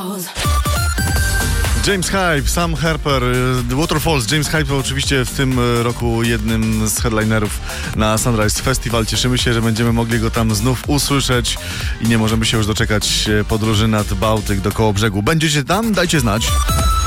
James Hype, Sam Harper, The Waterfalls. James Hype oczywiście w tym roku jednym z headlinerów na Sunrise Festival. Cieszymy się, że będziemy mogli go tam znów usłyszeć i nie możemy się już doczekać podróży nad Bałtyk do Kołobrzegu. Będziecie tam? Dajcie znać.